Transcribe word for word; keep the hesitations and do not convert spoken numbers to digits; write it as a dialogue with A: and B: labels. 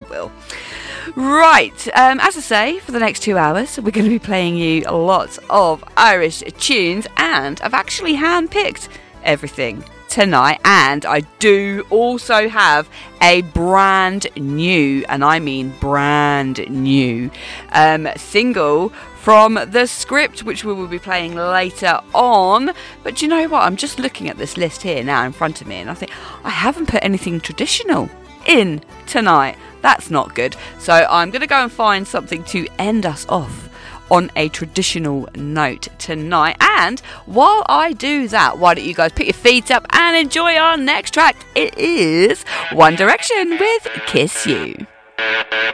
A: will. Right, um, as I say, for the next two hours, we're going to be playing you lots of Irish tunes, and I've actually handpicked everything tonight, and I do also have a brand new, and I mean brand new, um, single from The Script, which we will be playing later on. But do you know what? I'm just looking at this list here now in front of me, and I think I haven't put anything traditional in tonight. That's not good. So I'm going to go and find something to end us off on a traditional note tonight. And while I do that, why don't you guys put your feet up and enjoy our next track? It is One Direction with Kiss You.